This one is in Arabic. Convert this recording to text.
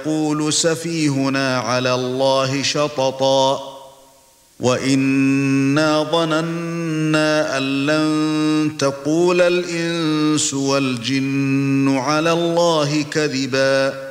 يقول سفيهنا على الله شططا وإنا ظننا أن لن تقول الإنس والجن على الله كذبا